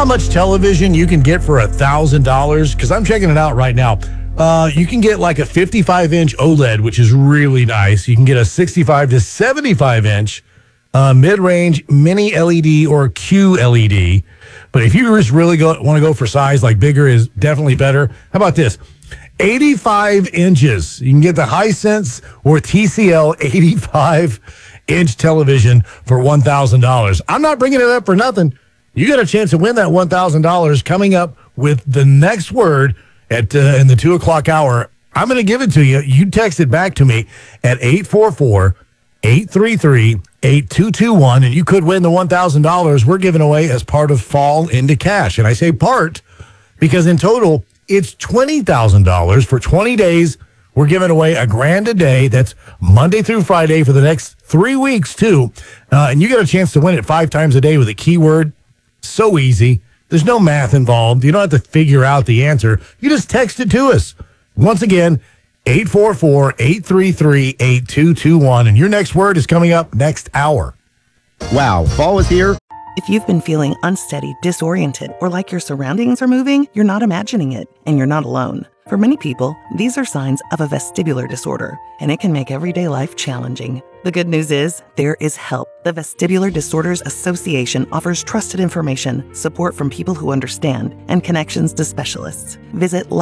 much television you can get for $1,000? Because I'm checking it out right now. You can get like a 55-inch OLED, which is really nice. You can get a 65 to 75-inch mid-range mini LED or QLED. But if you just really want to go for size, like bigger is definitely better. How about this? 85 inches. You can get the Hisense or TCL 85-inch television for $1,000. I'm not bringing it up for nothing. You got a chance to win that $1,000 coming up with the next word at in the 2 o'clock hour. I'm going to give it to you. You text it back to me at 844-833-8221, and you could win the $1,000 we're giving away as part of Fall into Cash. And I say part because in total, it's $20,000 for 20 days. We're giving away $1,000 a day. That's Monday through Friday for the next 3 weeks, too. And you get a chance to win it 5 times a day with a keyword. So easy. There's no math involved. You don't have to figure out the answer. You just text it to us. Once again, 844-833-8221. And your next word is coming up next hour. Wow, fall is here. If you've been feeling unsteady, disoriented, or like your surroundings are moving, you're not imagining it, and you're not alone. For many people, these are signs of a vestibular disorder, and it can make everyday life challenging. The good news is, there is help. The Vestibular Disorders Association offers trusted information, support from people who understand, and connections to specialists. Visit